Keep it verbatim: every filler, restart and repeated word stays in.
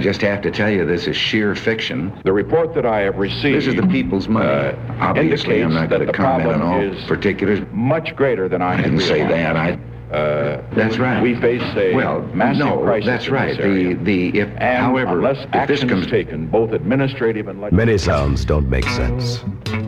just have to tell you, this is sheer fiction. The report that I have received... This is the people's money. Uh, Obviously, I'm not going to comment on all is particulars. Much greater than I, I didn't say that. I... Uh, that's right. We face a well, massive no, crisis. That's right. The the if and however unless if action this comes is taken, both administrative and legislative. Many sounds don't make sense.